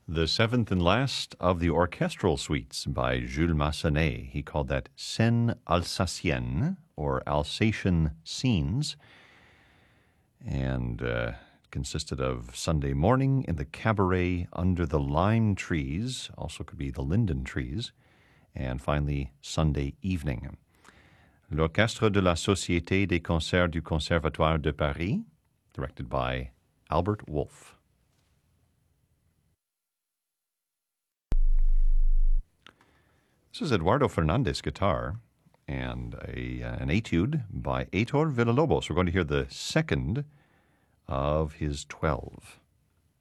The seventh and last of the orchestral suites by Jules Massenet. He called that Scènes Alsaciennes, or Alsatian Scenes, and consisted of Sunday morning in the cabaret under the lime trees, also could be the linden trees, and finally Sunday evening. L'Orchestre de la Société des Concerts du Conservatoire de Paris, directed by Albert Wolff. This is Eduardo Fernandez guitar and an etude by Heitor Villa-Lobos. We're going to hear the second of his 12.